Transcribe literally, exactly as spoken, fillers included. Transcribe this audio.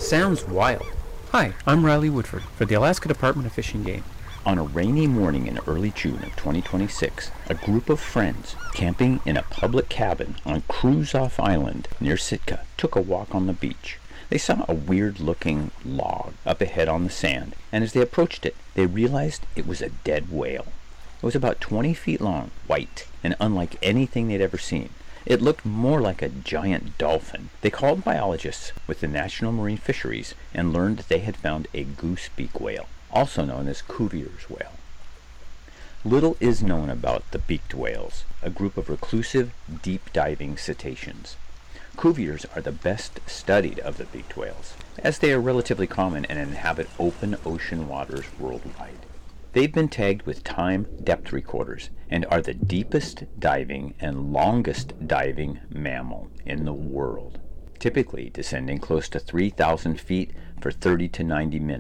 sounds wild. Hi, I'm Riley Woodford for the Alaska Department of Fish and Game. On a rainy morning in early June of twenty twenty-six, a group of friends camping in a public cabin on Kruzof Island near Sitka took a walk on the beach. They saw a weird-looking log up ahead on the sand, and as they approached it, they realized it was a dead whale. It was about twenty feet long, white, and unlike anything they'd ever seen. It looked more like a giant dolphin. They called biologists with the National Marine Fisheries and learned that they had found a goosebeak whale, also known as Cuvier's whale. Little is known about the beaked whales, a group of reclusive, deep-diving cetaceans. Cuviers are the best studied of the beaked whales, as they are relatively common and inhabit open ocean waters worldwide. They've been tagged with time depth recorders and are the deepest diving and longest diving mammal in the world, typically descending close to three thousand feet for thirty to ninety minutes.